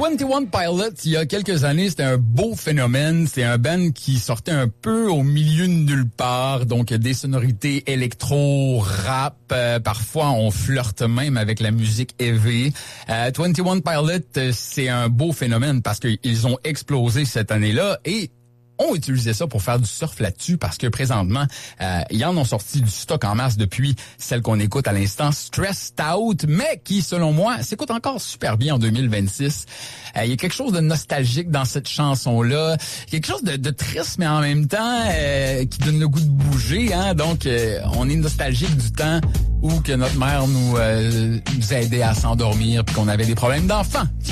21 Pilots, il y a quelques années, c'était un beau phénomène. C'est un band qui sortait un peu au milieu de nulle part. Donc, des sonorités électro, rap. Parfois, on flirte même avec la musique heavy. 21 Pilots, c'est un beau phénomène parce qu'ils ont explosé cette année-là et ont utilisé ça pour faire du surf là-dessus parce que présentement, ils en ont sorti du stock en masse depuis celle qu'on écoute à l'instant, Stressed Out, mais qui, selon moi, s'écoute encore super bien en 2026. Il y a quelque chose de nostalgique dans cette chanson-là, quelque chose de triste, mais en même temps qui donne le goût de bouger. Hein? Donc, on est nostalgique du temps où que notre mère nous aidait à s'endormir puis qu'on avait des problèmes d'enfants.